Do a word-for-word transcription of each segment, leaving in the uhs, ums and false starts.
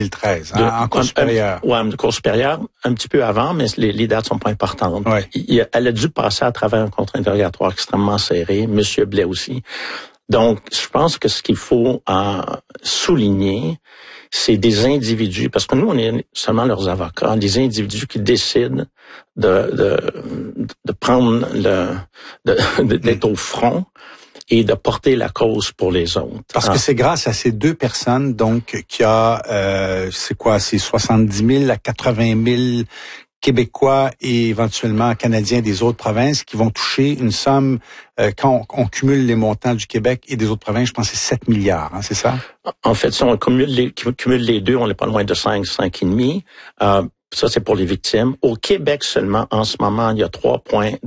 deux mille treize, hein, de, en cours supérieur. Oui, en cours supérieur, un petit peu avant, mais les, les dates sont pas importantes. Ouais. Il, elle a dû passer à travers un contre-interrogatoire extrêmement serré, Monsieur Blais aussi. Donc, je pense que ce qu'il faut euh, souligner, c'est des individus, parce que nous, on est seulement leurs avocats, des individus qui décident de, de, de prendre le, de, d'être au front et de porter la cause pour les autres. Parce que c'est grâce à ces deux personnes, donc, qu'il y a, euh, c'est quoi, c'est soixante-dix mille à quatre-vingt mille Québécois et éventuellement Canadiens des autres provinces qui vont toucher une somme, euh, quand on, on cumule les montants du Québec et des autres provinces, je pense que c'est sept milliards, hein, c'est ça? En fait, si on cumule les, cumule les deux, on n'est pas loin de cinq, cinq et demi. Euh, Ça, c'est pour les victimes. Au Québec seulement, en ce moment, il y a trois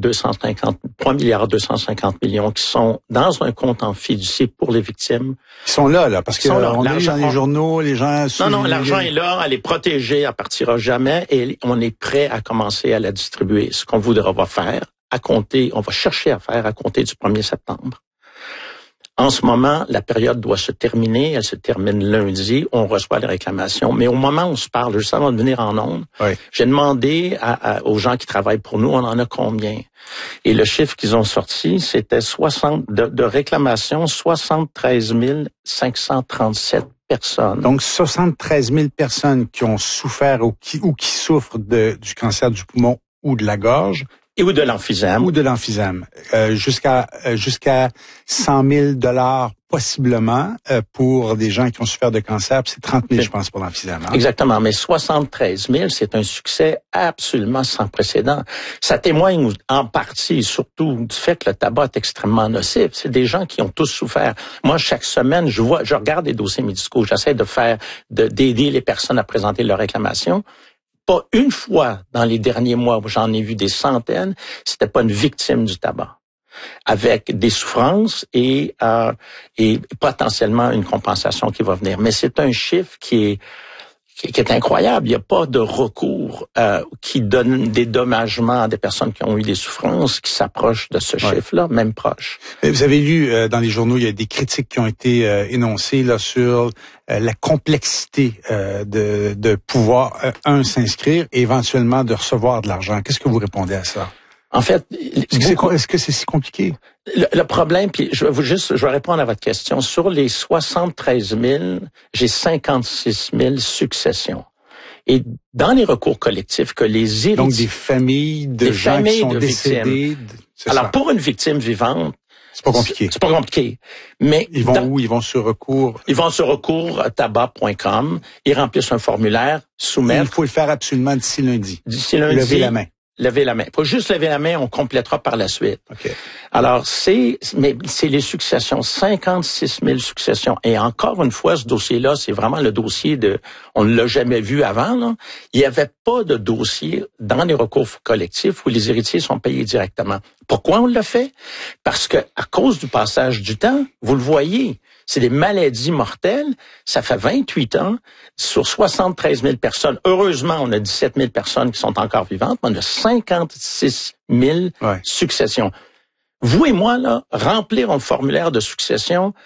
milliards deux cent cinquante millions qui sont dans un compte en fiducie pour les victimes. Ils sont là, là, parce que là. on est dans les journaux, les gens... Non, non, l'argent est là, elle est protégée, elle partira jamais et on est prêt à commencer à la distribuer. Ce qu'on voudra va faire, à compter, on va chercher à faire à compter du premier septembre. En ce moment, la période doit se terminer. Elle se termine lundi. On reçoit les réclamations. Mais au moment où on se parle, juste avant de venir en ondes, oui. j'ai demandé à, à, aux gens qui travaillent pour nous, on en a combien? Et le chiffre qu'ils ont sorti, c'était soixante de, de réclamations, soixante-treize mille cinq cent trente-sept personnes. Donc, soixante-treize mille personnes qui ont souffert ou qui, ou qui souffrent de, du cancer du poumon ou de la gorge. Et ou de l'emphysème. Ou de l'emphysème. Euh, jusqu'à euh, jusqu'à cent mille dollars possiblement euh, pour des gens qui ont souffert de cancer. Puis c'est trente mille, je pense, pour l'emphysème. Hein? Exactement. Mais soixante-treize mille, c'est un succès absolument sans précédent. Ça témoigne en partie, surtout, du fait que le tabac est extrêmement nocif. C'est des gens qui ont tous souffert. Moi, chaque semaine, je vois, je regarde des dossiers médicaux. J'essaie de faire, de, d'aider les personnes à présenter leurs réclamations. Pas une fois dans les derniers mois où j'en ai vu des centaines, c'était pas une victime du tabac, avec des souffrances et euh, et potentiellement une compensation qui va venir. Mais c'est un chiffre qui est qui est incroyable. Il n'y a pas de recours euh, qui donne des dommagements à des personnes qui ont eu des souffrances qui s'approchent de ce ouais. chiffre-là, même proche. Vous avez lu euh, dans les journaux, il y a des critiques qui ont été euh, énoncées là sur euh, la complexité euh, de, de pouvoir, euh, un, s'inscrire et éventuellement de recevoir de l'argent. Qu'est-ce que vous répondez à ça? En fait, est-ce que, c'est, est-ce que c'est si compliqué? Le, le problème, puis je vais vous juste, je vais répondre à votre question. Sur les soixante-treize mille, j'ai cinquante-six mille successions. Et dans les recours collectifs que les héritiers... Donc des familles de gens qui sont décédés. Alors ça. Pour une victime vivante, c'est pas compliqué. C'est, c'est pas compliqué. Mais ils vont dans, où? Ils vont sur recours? Ils vont sur recours tabac point com. Ils remplissent un formulaire, soumettent. Il faut le faire absolument d'ici lundi. D'ici lundi. Lever la main. Lever la main. Pas juste lever la main, on complétera par la suite. Okay. Alors, c'est, mais c'est les successions, cinquante-six mille successions. Et encore une fois, ce dossier-là, c'est vraiment le dossier de, on ne l'a jamais vu avant, là. Il n'y avait pas de dossier dans les recours collectifs où les héritiers sont payés directement. Pourquoi on l'a fait? Parce que, à cause du passage du temps, vous le voyez, c'est des maladies mortelles. Ça fait vingt-huit ans, sur soixante-treize mille personnes. Heureusement, on a dix-sept mille personnes qui sont encore vivantes, mais on a cinquante-six mille ouais. successions. Vous et moi, là, remplir un formulaire de succession,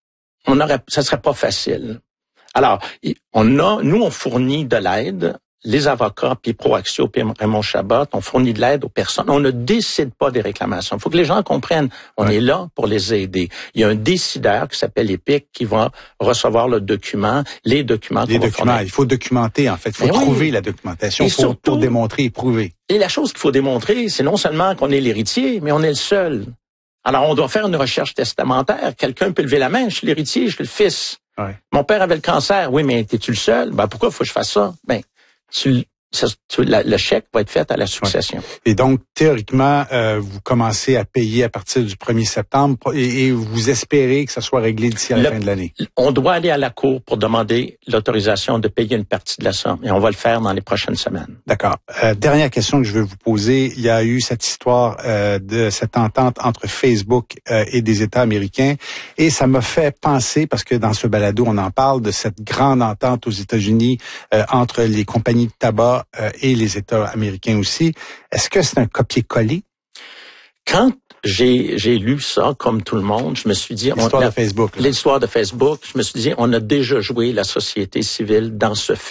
on aurait, ça serait pas facile. Alors, on a, nous, on fournit de l'aide. Les avocats, puis Proaxio, puis Raymond Chabot, on fournit de l'aide aux personnes. On ne décide pas des réclamations. Il faut que les gens comprennent, on ouais. est là pour les aider. Il y a un décideur qui s'appelle EPIC qui va recevoir le document, les documents. Les documents, il faut documenter en fait. Il faut Mais trouver oui. la documentation pour, surtout, pour démontrer et prouver. Et la chose qu'il faut démontrer, c'est non seulement qu'on est l'héritier, mais on est le seul. Alors, on doit faire une recherche testamentaire. Quelqu'un peut lever la main, je suis l'héritier, je suis le fils. Ouais. Mon père avait le cancer. Oui, mais t'es-tu le seul? Ben, pourquoi faut que je fasse ça? Ben, Tu, ça, tu, la, le chèque va être fait à la succession. Ouais. Et donc, théoriquement, euh, vous commencez à payer à partir du premier septembre et, et vous espérez que ça soit réglé d'ici à la le, fin de l'année. On doit aller à la Cour pour demander l'autorisation de payer une partie de la somme et on va le faire dans les prochaines semaines. D'accord. Euh, dernière question que je veux vous poser. Il y a eu cette histoire euh, de cette entente entre Facebook euh, et des États américains et ça m'a fait penser, parce que dans ce balado, on en parle, de cette grande entente aux États-Unis euh, entre les compagnies de tabac Euh, et les États américains aussi. Est-ce que c'est un copier-coller? Quand j'ai j'ai lu ça, comme tout le monde, je me suis dit... L'histoire on, de Facebook. Là. L'histoire de Facebook, je me suis dit, on a déjà joué la société civile dans ce film.